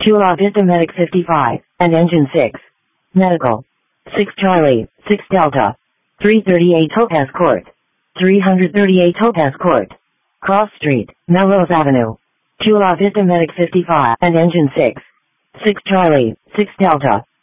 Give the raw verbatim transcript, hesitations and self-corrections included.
Chula Vista Medic fifty-five, and Engine six. Medical. six Charlie, six Delta. three thirty-eight Topaz Court. three thirty-eight Topaz Court. Cross Street, Melrose Avenue. Chula Vista Medic fifty-five, and Engine six. six Charlie, six Delta.